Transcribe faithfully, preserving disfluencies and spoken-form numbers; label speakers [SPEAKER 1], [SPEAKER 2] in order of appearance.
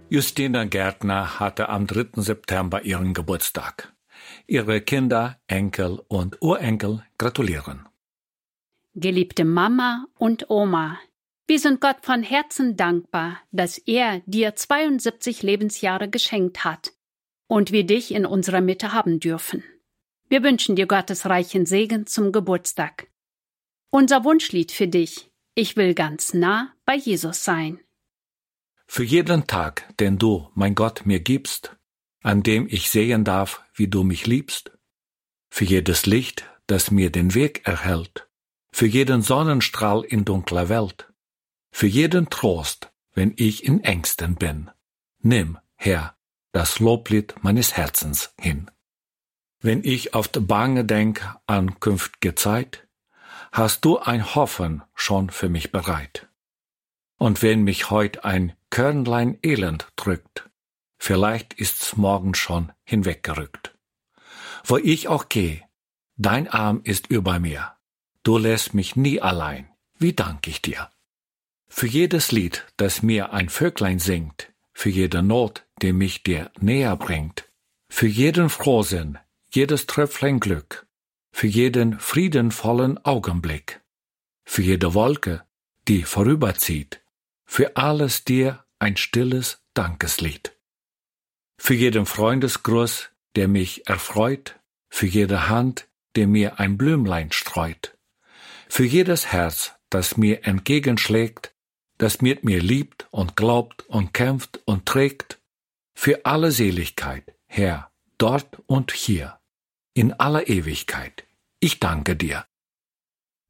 [SPEAKER 1] Justina Gärtner hatte am dritten September ihren Geburtstag. Ihre Kinder, Enkel und Urenkel gratulieren.
[SPEAKER 2] Geliebte Mama und Oma, wir sind Gott von Herzen dankbar, dass er dir zweiundsiebzig Lebensjahre geschenkt hat und wir dich in unserer Mitte haben dürfen. Wir wünschen dir Gottes reichen Segen zum Geburtstag. Unser Wunschlied für dich: Ich will ganz nah bei Jesus sein.
[SPEAKER 1] Für jeden Tag, den du, mein Gott, mir gibst, an dem ich sehen darf, wie du mich liebst, für jedes Licht, das mir den Weg erhellt, für jeden Sonnenstrahl in dunkler Welt, für jeden Trost, wenn ich in Ängsten bin, nimm, Herr, das Loblied meines Herzens hin. Wenn ich oft bange denk an künftige Zeit, hast du ein Hoffen schon für mich bereit. Und wenn mich heut ein Körnlein Elend drückt, vielleicht ist's morgen schon hinweggerückt. Wo ich auch geh, dein Arm ist über mir, du lässt mich nie allein, wie dank ich dir. Für jedes Lied, das mir ein Vöglein singt, für jede Not, die mich dir näher bringt, für jeden Frohsinn, jedes Tröpflein Glück, für jeden friedenvollen Augenblick, für jede Wolke, die vorüberzieht, für alles dir ein stilles Dankeslied. Für jeden Freundesgruß, der mich erfreut, für jede Hand, die mir ein Blümlein streut, für jedes Herz, das mir entgegenschlägt, das mit mir liebt und glaubt und kämpft und trägt, für alle Seligkeit, Herr, dort und hier, in aller Ewigkeit. Ich danke dir.